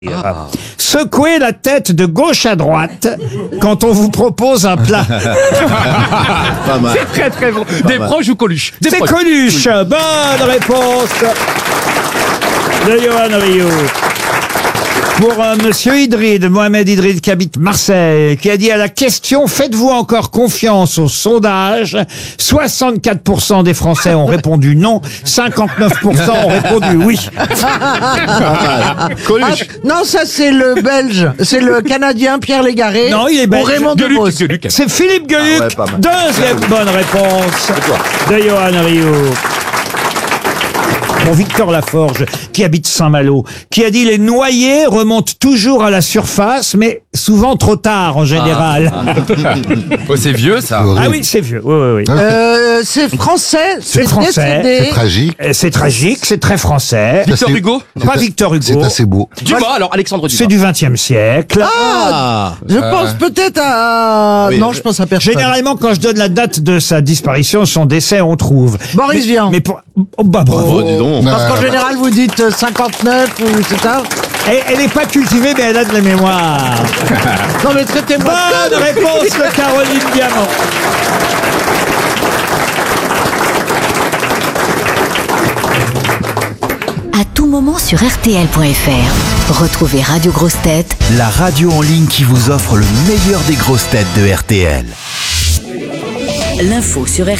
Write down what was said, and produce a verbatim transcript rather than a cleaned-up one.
Ah. Secouez la tête de gauche à droite quand on vous propose un plat. Pas mal. C'est très très bon. Des mal. proches ou Coluche? Des C'est proches. Coluche. Bonne réponse de Johan Rioux. Pour euh, Monsieur Idrid, Mohamed Idrid, qui habite Marseille, qui a dit à la question « Faites-vous encore confiance au sondage ?» soixante-quatre pour cent des Français ont répondu non, cinquante-neuf pour cent ont répondu oui. Coluche. Ah, non, ça c'est le Belge, c'est le Canadien Pierre Légaré. Non, il est Ou belge. Raymond Gueuluc, Devos. Gueuluc. C'est Philippe Gueluc. Ah ouais, pas mal. Deuxième bonne réponse de Johan Rioux. Pour Victor Laforge, qui habite Saint-Malo, qui a dit « Les noyés remontent toujours à la surface, mais souvent trop tard en général. Oh, c'est vieux ça. Ah oui, c'est vieux. Oui, oui, oui. Euh, c'est français. C'est français. décédé. C'est tragique. Et C'est tragique, c'est très français. Victor C'est- Hugo. Pas Victor C'est Hugo. assez beau. Dumas, alors Alexandre C'est Dumas. du vingtième siècle. Ah. Je pense peut-être à... Oui, non, je- je pense à personne. Généralement, quand je donne la date de sa disparition, son décès, on trouve. Boris mais, Vian. Mais pour... Oh, bah bravo. Oh, dis donc. Parce qu'en général, vous dites euh, cinquante-neuf ou c'est ça. Elle, elle est pas cultivée, mais elle a de la mémoire. Non mais traitez-moi de Bonne conne. réponse de Caroline Diamant. À tout moment sur R T L point F R. Retrouvez Radio Grosses Têtes La radio en ligne qui vous offre le meilleur des grosses têtes de R T L. l'info sur